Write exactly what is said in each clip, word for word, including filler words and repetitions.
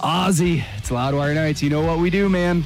Ozzy, it's Loudwire Nights. You know what we do, man.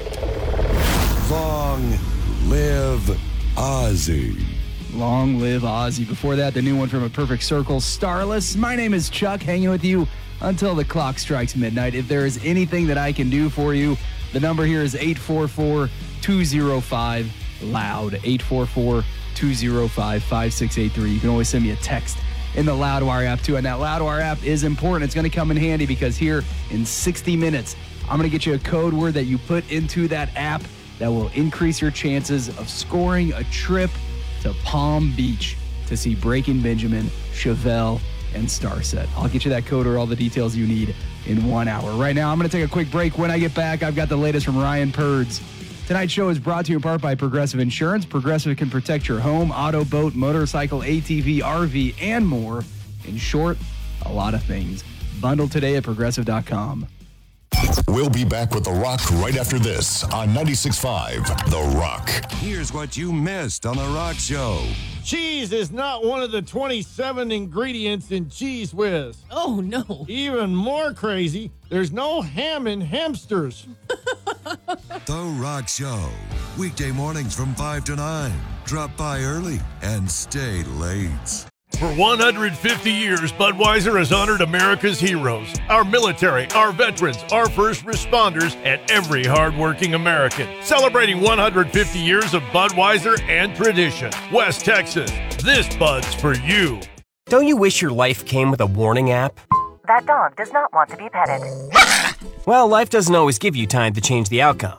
Long live Ozzy. Long live Ozzy. Before that, the new one from A Perfect Circle, Starless. My name is Chuck, hanging with you until the clock strikes midnight. If there is anything that I can do for you, the number here is eight four four, two oh five, LOUD. eight four four, two oh five, five six eight three. You can always send me a text in the Loudwire app, too. And that Loudwire app is important. It's going to come in handy because here in sixty minutes, I'm going to get you a code word that you put into that app that will increase your chances of scoring a trip to Palm Beach to see Breaking Benjamin, Chevelle, and Starset. I'll get you that code or all the details you need in one hour. Right now, I'm going to take a quick break. When I get back, I've got the latest from Ryan Purds. Tonight's show is brought to you in part by Progressive Insurance. Progressive can protect your home, auto, boat, motorcycle, A T V, R V, and more. In short, a lot of things. Bundle today at progressive dot com. We'll be back with The Rock right after this on ninety-six point five The Rock. Here's what you missed on The Rock Show. Cheese is not one of the twenty-seven ingredients in Cheese Whiz. Oh, no. Even more crazy, there's no ham in hamsters. The Rock Show. Weekday mornings from five to nine. Drop by early and stay late. For one hundred fifty years, Budweiser has honored America's heroes, our military, our veterans, our first responders, and every hardworking American. Celebrating one hundred fifty years of Budweiser and tradition. West Texas, this Bud's for you. Don't you wish your life came with a warning app? That dog does not want to be petted. Well, life doesn't always give you time to change the outcome.